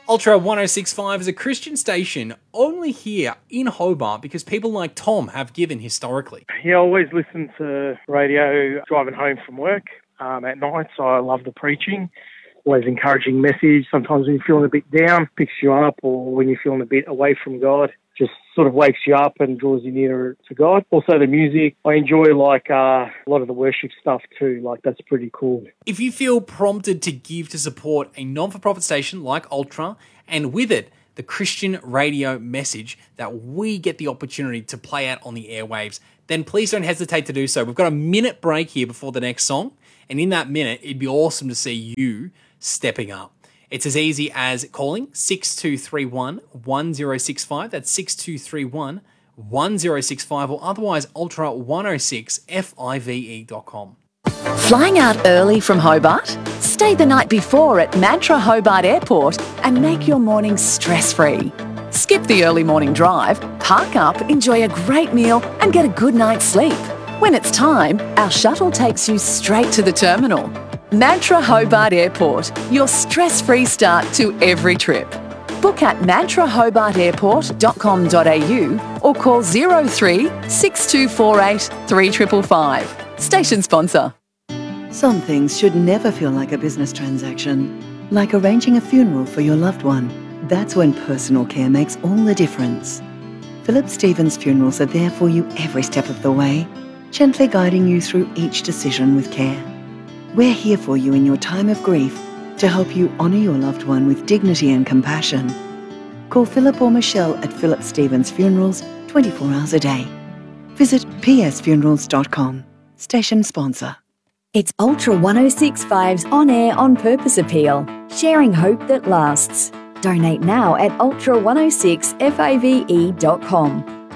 Ultra 1065 is a Christian station only here in Hobart because people like Tom have given historically. Yeah, I always listen to radio driving home from work at night, so I love the preaching. Always encouraging message. Sometimes when you're feeling a bit down, picks you up, or when you're feeling a bit away from God, just sort of wakes you up and draws you nearer to God. Also the music, I enjoy a lot of the worship stuff too, that's pretty cool. If you feel prompted to give to support a non-for-profit station like Ultra, and with it, the Christian radio message that we get the opportunity to play out on the airwaves, then please don't hesitate to do so. We've got a minute break here before the next song, and in that minute, it'd be awesome to see you stepping up. It's as easy as calling 6231-1065. That's 6231-1065, or otherwise ultra106five.com. Flying out early from Hobart? Stay the night before at Mantra Hobart Airport and make your morning stress-free. Skip the early morning drive, park up, enjoy a great meal and get a good night's sleep. When it's time, our shuttle takes you straight to the terminal. Mantra Hobart Airport, your stress-free start to every trip. Book at mantrahobartairport.com.au or call 03 6248 3555. Station sponsor. Some things should never feel like a business transaction, like arranging a funeral for your loved one. That's when personal care makes all the difference. Philip Stevens Funerals are there for you every step of the way, gently guiding you through each decision with care. We're here for you in your time of grief to help you honour your loved one with dignity and compassion. Call Philip or Michelle at Philip Stevens Funerals 24 hours a day. Visit psfunerals.com. Station sponsor. It's Ultra 1065's On Air On Purpose appeal, sharing hope that lasts. Donate now at ultra106five.com.